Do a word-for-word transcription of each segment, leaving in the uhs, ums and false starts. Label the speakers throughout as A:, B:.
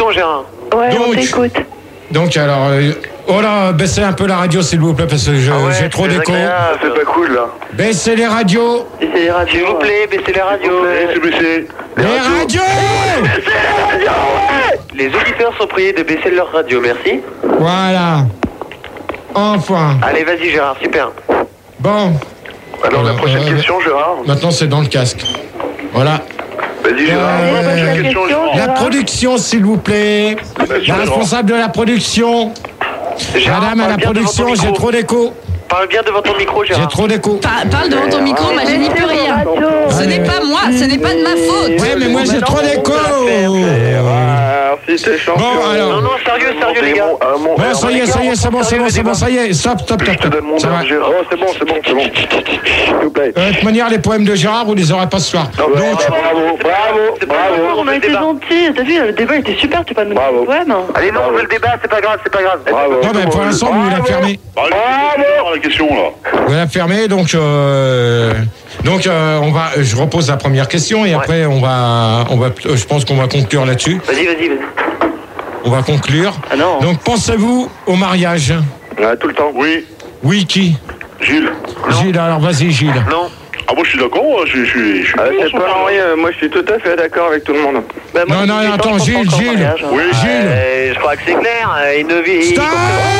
A: question, Gérard.
B: Ouais,
C: Donc,
B: on t'écoute.
C: Donc, alors... Euh, oh là, baissez un peu la radio, s'il vous plaît, parce que je,
A: Ah ouais,
C: j'ai trop d'écho.
D: C'est pas cool, là.
C: Baissez les radios.
B: Baissez les radios.
A: S'il vous plaît, baissez les radios.
D: C'est baissé.
C: Les radios.
A: Les auditeurs sont priés de baisser leur radio, merci.
C: Voilà. Enfin.
A: Allez, vas-y, Gérard, super.
C: Bon.
D: Alors, la
C: Alors,
D: prochaine
C: euh,
D: question, Gérard.
C: Maintenant, c'est dans le casque. Voilà.
D: Vas-y, Gérard.
C: Euh,
D: La prochaine question, Gérard.
C: La production, s'il vous plaît. La responsable de la production.
A: Gérard,
C: Madame à
A: parle
C: la
A: bien devant ton
C: production,
A: micro.
C: j'ai trop d'écho.
A: Parle bien devant ton micro,
C: J'ai
A: Gérard.
C: trop d'écho.
E: Pa- parle devant ton micro, moi je n'y peux rien. Ce n'est pas moi, ce n'est pas de ma faute.
C: Ouais, mais moi j'ai trop d'écho.
D: Merci, t'es champion.
C: Bon, alors.
A: Non, non, sérieux, sérieux, les gars.
C: Bon, ça y est, ça y est, c'est bon, c'est bon, c'est bon, ça y est. Stop, stop,
D: Je
C: stop.
D: te donne mon
C: Ça va.
D: nom, Gérard. Oh, c'est bon, c'est bon, c'est bon. S'il vous plaît.
C: Euh, De toute manière, les poèmes de Gérard, vous les aurez pas ce soir.
D: Non, bah,
C: Donc,
D: bravo, bravo,
A: C'est pas
D: bravo.
A: grave,
B: On a été
A: débat.
B: gentils, t'as vu, le débat était super, tu peux pas nous
D: Bravo.
B: dire poème.
A: Allez, non, on veut le débat, c'est pas grave, c'est pas grave.
D: Bravo.
C: non, mais pour l'instant, vous la fermez.
D: Bravo. La question, là.
C: Vous la fermez, donc, euh, donc, euh, on va, je repose la première question et après, on va, on va, je pense qu'on va conclure là-dessus.
A: Vas-y, vas-y, vas-y.
C: On va conclure.
A: Ah non.
C: Donc, pensez-vous au mariage?
D: Ouais, tout le temps. Oui.
C: Oui, qui?
D: Gilles.
C: Gilles, alors vas-y, Gilles.
A: Non.
D: Ah, moi, je suis d'accord. Je suis. Je suis
F: Ah, c'est pas Henri, euh, moi je suis tout à fait d'accord avec tout le monde.
B: Bah, moi,
C: Non, non,
B: j'ai
C: attends,
B: pas
C: Gilles,
B: encore
C: Gilles.
B: mariage, hein.
D: Oui.
C: Gilles.
A: Euh, je crois que c'est clair. euh, Il ne vit.
C: Stop!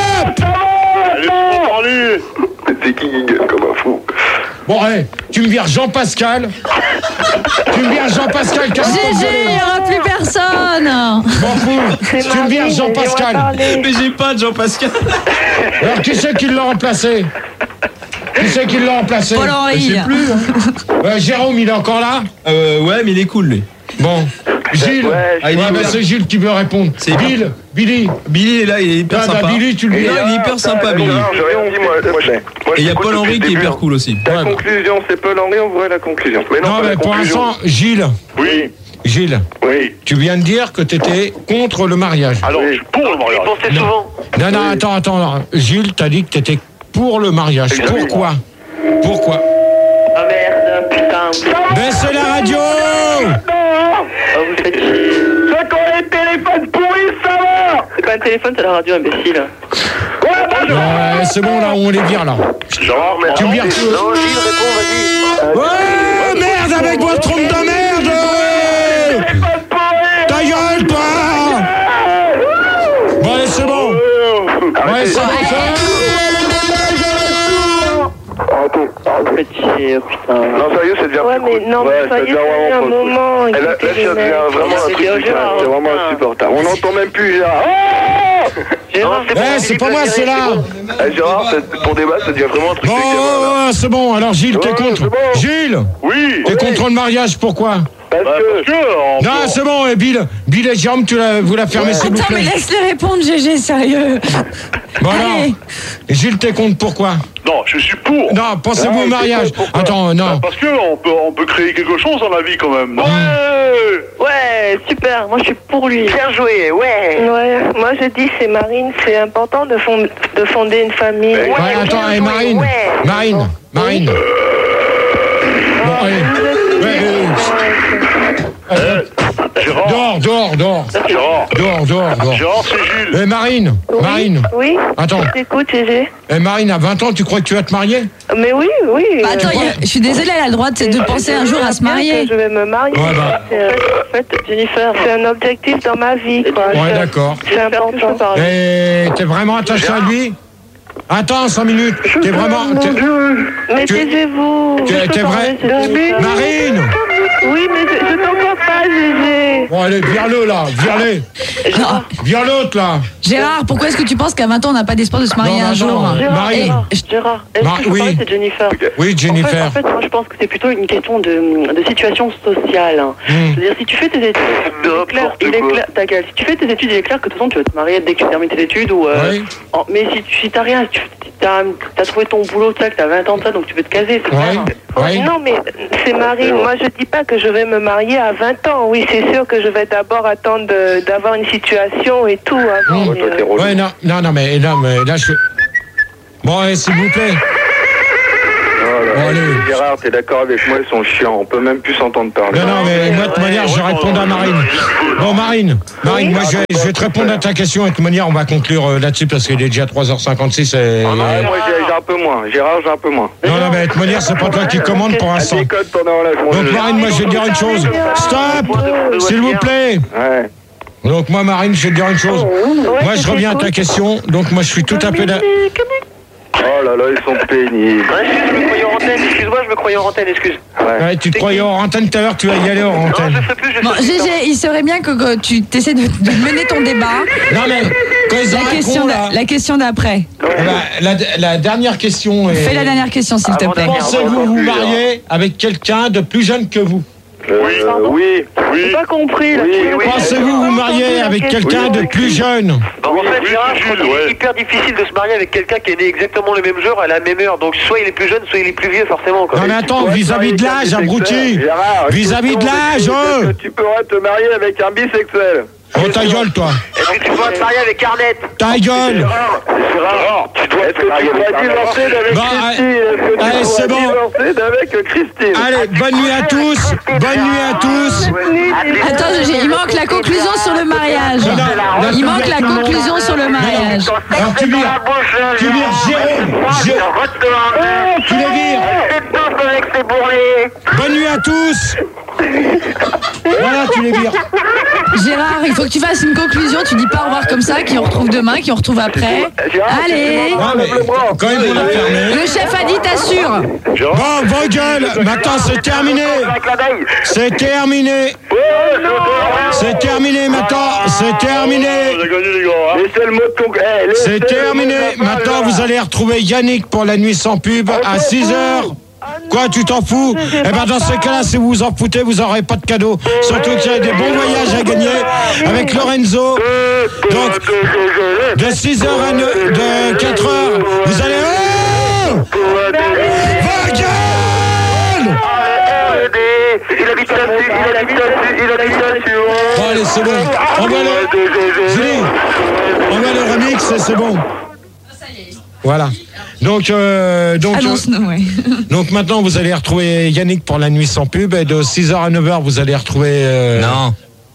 D: Allez, on parler. C'est qui qui gueule comme un fou?
C: Bon, allez, tu me vires Jean-Pascal. Tu me vires Jean-Pascal.
E: G G, il n'y aura plus personne.
C: M'en fous.
B: C'est
C: Tu me vires
B: Marine,
C: Jean-Pascal.
B: laissez-moi parler.
G: Mais j'ai pas de Jean-Pascal.
C: Alors, qui c'est qui l'a remplacé? Qui c'est qui l'a remplacé?
E: Paul Henri.
G: Je sais plus.
C: Euh, Jérôme, il est encore là?
G: Euh, ouais, mais il est cool, lui.
C: Bon. Gilles.
F: Ouais,
G: Ah, il est
C: Ouais,
G: cool.
C: mais c'est Gilles qui veut répondre.
G: C'est
C: Bill. Billy.
G: Billy est là, il est hyper
C: Ah, bah,
G: sympa.
C: Billy, tu le
G: Et
C: dis.
G: là, il est hyper sympa, Billy.
D: Non, j'ai rien dit, moi. Moi, je- moi,
G: Et il y a
D: j'écoute
G: Paul
D: depuis
G: Henri
D: le
G: qui est
D: début,
G: hyper
D: hein.
G: cool aussi.
F: La
C: Ouais, bah.
F: conclusion, c'est Paul Henri, on voit la conclusion.
D: Mais non,
C: Non,
D: pas
C: mais
D: la
C: pour
D: conclusion.
C: l'instant, Gilles.
D: Oui.
C: Gilles,
D: Oui.
C: tu viens de dire que tu étais contre le mariage.
D: Alors, je suis pour le
A: Il
D: mariage.
A: pensait souvent.
C: Non, non, attends, attends. non. Gilles, t'as dit que tu étais pour le mariage.
D: Exactement.
C: Pourquoi? Pourquoi?
B: Ah merde, putain.
C: Baissez la radio!
B: Oh, vous faites chier.
D: C'est quand les téléphones pourris, ça va.
B: C'est pas un téléphone, c'est la radio, imbécile.
C: Ouais, c'est bon, là, on les vire, là.
D: Genre, mais
C: Tu me vires.
A: Non, Gilles, réponds, vas-y.
C: Ouais, merde, avec votre trompe de merde! Ta gueule, toi! Bon, allez, c'est bon. Ouais, c'est bon,
B: Vous faites chier, oh, putain.
D: Non, sérieux, ça devient
B: Ouais,
D: plus
B: mais
D: cool.
B: non, mais
D: Ouais, ça
B: soyez
D: devient
B: sérieux un
D: vraiment trop cool.
B: moment.
D: Et là, là,
B: écoutez
D: ça
B: les
D: devient
B: mecs.
D: vraiment un
B: C'est
D: truc
B: Gérard,
D: différent. C'est vraiment
B: putain.
D: insupportable. On n'entend même plus Gérard.
B: Gérard,
A: c'est bon,
C: Eh, c'est
A: Philippe,
C: pas moi,
A: vas-y,
C: c'est là!
D: Eh, Gérard, ça- pour débat, ça devient vraiment un truc
C: Bon,
D: décalé, là.
C: ouais, c'est bon. Alors, Gilles, t'es
D: Ouais,
C: contre.
D: c'est bon.
C: Gilles,
D: Oui.
C: t'es contre le mariage, pourquoi?
D: Parce que. on
C: Non,
D: peut-
C: c'est bon, et Bill, Bill et Jérôme, tu la, vous la fermez, s'il vous
E: Attends, mais
C: plaît.
E: laisse-les répondre, G G, sérieux.
C: Bon, alors,
E: Allez.
C: Gilles, t'es contre, pourquoi?
D: Non, je suis pour.
C: Non, pensez-vous
D: Ah,
C: au mariage.
D: c'est quoi, pourquoi
C: Attends, non.
D: Bah, parce que on peut, on peut créer quelque chose dans la vie quand même. Non
B: Ouais, super, moi je suis pour lui.
A: Bien joué, ouais.
B: Ouais, moi je dis c'est Marine, c'est important de, fond- de fonder une famille.
D: Ouais,
C: Ouais, attends, et Marine,
A: ouais.
C: Marine, Marine. Bon, allez. Ouais, euh,
D: Gérard.
C: dehors, dehors, dehors.
D: Gérard.
C: Dehors, dehors, dehors.
D: Gérard, c'est Gilles.
C: Eh, Marine,
B: Oui,
C: Marine.
B: Oui,
C: Attends.
B: je t'écoute, Gégé.
C: Eh, Marine, à vingt ans, tu crois que tu vas te marier?
B: Mais oui, oui.
E: Bah, attends,
B: euh,
E: il y a- je suis désolée, elle a le droit de, de penser un jour à se
B: bien
E: marier.
B: que Je vais me marier.
C: Ouais, bah.
B: C'est, euh, en fait, Jennifer, c'est un objectif dans ma vie. Quoi.
C: Ouais,
B: Je-
C: d'accord.
B: C'est important.
C: Et t'es vraiment attaché à lui? Attends, cinq minutes. T'es vraiment... t'es-
B: Mais
C: tu-
B: taisez-vous.
C: t'es-
B: Je peux
C: t'es
B: parler,
C: vrai?
B: s'il te plaît.
C: Marine!
B: Oui, mais je, je t'entends pas, Gégé.
C: Bon, allez, vire-le, là, vire-le.
E: Non,
C: Vire l'autre, là.
E: Gérard, pourquoi est-ce que tu penses qu'à vingt ans, on n'a pas d'espoir de se marier
C: Non,
E: un
C: non,
E: jour
C: non.
B: Gérard,
C: Marie.
B: Gérard, Gérard, est-ce
C: Mar-
B: que je peux
C: oui.
B: parler, c'est Jennifer.
C: Oui, Jennifer.
B: En fait, en fait, moi, je pense que c'est plutôt une question de, de situation sociale. hein.
C: Hmm.
B: C'est-à-dire, si tu fais tes études, il est clair, il est clair, ta gueule. Si tu fais tes études, il est clair que de toute façon, tu vas te marier dès que tu termines tes études. Ou, euh,
C: Oui.
B: en- mais si tu si t'as rien, si tu as, trouvé ton boulot, tu sais, que t'as vingt ans de ça, donc tu veux te caser, c'est
C: Oui.
B: clair.
C: Oui.
B: Non, mais c'est Marine. Moi, je dis pas que je vais me marier à vingt ans. Oui, c'est sûr que je vais d'abord attendre de- d'avoir une situation et tout avant.
C: Hmm.
B: mais, euh,
C: Ouais, non, non, non, mais, non, mais là, je... Bon, allez, s'il vous plaît. allez.
F: Gérard, t'es d'accord avec moi, ils sont chiants. On peut même plus s'entendre parler.
C: Non, non, mais moi, de toute manière, je réponds à Marine. Bon, Marine, Marine, moi, je vais, je vais te répondre à ta question. Et de toute manière, on va conclure euh, là-dessus parce qu'il est déjà trois heures cinquante-six. Et...
F: Ah, non, moi, j'ai, j'ai un peu moins. Gérard, j'ai un peu moins.
C: Non, non, mais de toute manière, c'est pas toi qui commande pour l'instant. Donc, Marine, moi, je vais te dire une chose. Stop, s'il vous plaît.
F: Ouais.
C: Donc, moi, Marine, je vais te dire une chose. Moi, je reviens à ta question. Donc, moi, je suis tout à fait là.
F: Oh là là, ils sont pénibles.
A: Ouais, je me croyais en antenne, excuse-moi, je me croyais en antenne, excuse.
F: Ouais.
C: Ouais, tu te croyais hors antenne tout à l'heure, tu vas y aller hors
A: Non,
C: antenne.
A: je sais plus, je
E: Bon,
A: sais plus.
E: Gégé, il serait bien que, que tu essaies de, de mener ton débat.
C: Non, mais quand ils
E: La
C: arrêteront,
E: question,
C: là,
E: d'a- la question d'après.
C: la, la, la dernière question est...
E: Fais la dernière question, s'il te
A: Avant
E: plaît.
A: dernière.
C: Pensez-vous vous marier avec quelqu'un de plus jeune que vous?
F: Euh, oui, oui.
B: J'ai pas compris. Là.
F: Oui, oui.
C: Pensez-vous vous marier avec quelqu'un de plus jeune?
A: Bon, en fait,
D: oui,
A: Gérard,
D: c'est
A: je crois
D: Jules,
A: qu'il est
D: ouais.
A: hyper difficile de se marier avec quelqu'un qui est né exactement le même jour à la même heure. Donc, soit il est plus jeune, soit il est plus vieux, forcément. Quoi.
C: Non mais attends, vis-à-vis de l'âge, abruti.
F: Gérard,
C: Vis-à-vis de l'âge, oh.
F: est-ce que tu pourras te marier avec un bisexuel?
C: Oh ta gueule toi.
A: Est-ce que tu pourras te marier avec Arnett?
C: Ta gueule.
F: Gérard, Gérard, tu dois. Est-ce que tu pourras divorcer d'avec
C: Bon,
F: Christine? Est-ce que tu
C: allez,
F: pourras
C: c'est bon.
F: divorcer d'avec Christine?
C: Allez, bonne nuit à tous. Bonne nuit à tous.
E: Attends, Gégé, il manque la conclusion sur le mariage.
C: Non, non,
E: Il
C: non,
E: manque la
C: non, non,
E: conclusion sur le mariage.
C: Alors tu vires. Tu vires Jérôme. Jé- Tu les vires. Bonne nuit à tous. Voilà, tu les vires.
E: Gérard, il faut que tu fasses une conclusion. Tu dis pas au revoir comme ça, qui on retrouve demain, qui on retrouve après. Allez.
C: Non mais quand ils vont la fermer.
E: Le chef a dit t'assures.
C: Bon, vos gueules. Maintenant c'est terminé. C'est terminé. C'est terminé maintenant. C'est terminé.
D: On a gagné, les gars. Hein.
F: Laissez le mot de conc- eh, laissez
C: C'est
F: le
C: terminé.
F: mot de
C: Maintenant,
F: passe,
C: vous allez retrouver Yannick pour la nuit sans pub à six heures. Quoi, tu t'en fous? Eh ben, dans ce cas-là, si vous vous en foutez, vous n'aurez pas de cadeau. Surtout qu'il y a des bons voyages à gagner avec Lorenzo. Donc, de six heures à neuf, de quatre heures, vous allez... Oh! Va gueule!
A: Il habite là-dessus, il habite là-dessus, il habite là-dessus.
C: Bon, allez, c'est bon. Envoie le... Julie, envoie le remix et c'est bon. Voilà. Donc, euh, donc,
E: Annonce-nous, ouais.
C: donc maintenant, vous allez retrouver Yannick pour la nuit sans pub. Et de six heures à neuf heures, vous allez retrouver... euh,
G: Non.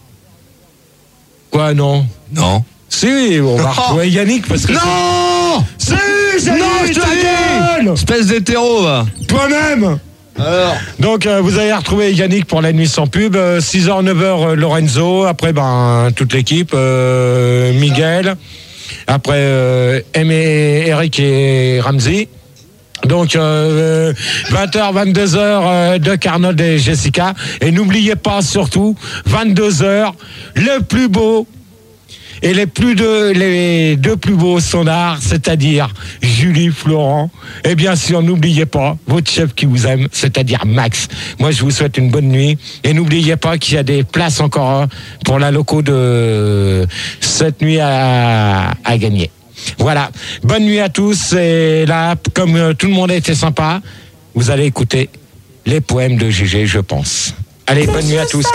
C: Quoi, non?
G: Non.
C: Si, on va retrouver Yannick parce que...
G: Non.
C: Si, Yannick,
G: Non, je te
C: ta
G: dis.
C: gueule!
G: Espèce d'hétéro, va.
C: Toi-même!
G: Alors.
C: Donc, euh, vous allez retrouver Yannick pour la nuit sans pub. Euh, six heures, neuf heures, euh, Lorenzo. Après, ben, toute l'équipe. Euh, Miguel. Après, euh, Aimé, Eric et Ramsey. Donc, euh, vingt heures, vingt-deux heures, euh, de Carnot et Jessica. Et n'oubliez pas, surtout, vingt-deux heures, le plus beau et les plus deux, les deux plus beaux sonars, c'est-à-dire Julie, Florent. Et bien sûr, n'oubliez pas votre chef qui vous aime, c'est-à-dire Max. Moi, je vous souhaite une bonne nuit. Et n'oubliez pas qu'il y a des places encore hein, pour la loco de cette nuit à, à gagner. Voilà. Bonne nuit à tous. Et là, comme euh, tout le monde a été sympa, vous allez écouter les poèmes de Gégé, je pense. Allez, bonne nuit à tous.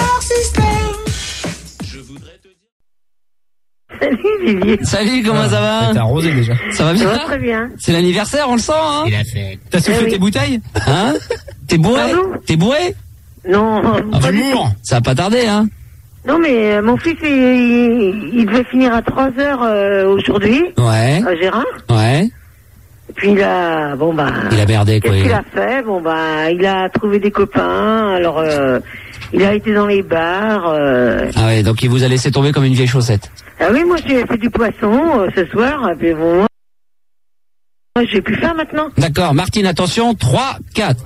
H: Salut Vivier.
I: Salut, comment ça va?
G: T'es arrosé déjà.
I: Ça va
H: Ça
I: bien?
H: va très bien.
I: C'est l'anniversaire, on le sent, hein?
G: Il a fait.
I: T'as soufflé
H: Eh oui.
I: tes bouteilles? Hein? T'es bourré?
H: Pardon?
I: T'es bourré?
H: Non,
I: Ah,
H: pas du tout.
G: Humour.
I: Ça va pas tarder, hein?
H: Non, mais euh, mon fils, il, il, il devait finir à trois heures euh, aujourd'hui,
I: Ouais,
H: à Gérard.
I: ouais.
H: Et puis il a, bon bah,
I: Il a merdé, quoi.
H: qu'est-ce qu'il
I: il-
H: a fait? Bon bah, il a trouvé des copains. Alors, euh, il a été dans les bars. Euh...
I: Ah ouais, donc il vous a laissé tomber comme une vieille chaussette.
H: Ah oui, moi j'ai fait du poisson euh, ce soir. Et puis bon, moi, j'ai pu faire maintenant.
I: D'accord, Martine, attention, trois, quatre.